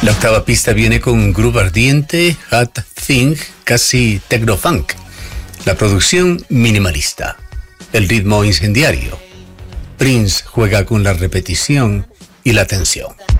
La octava pista viene con un groove ardiente, hot thing, casi techno-funk. La producción minimalista. El ritmo incendiario. Prince juega con la repetición y la tensión.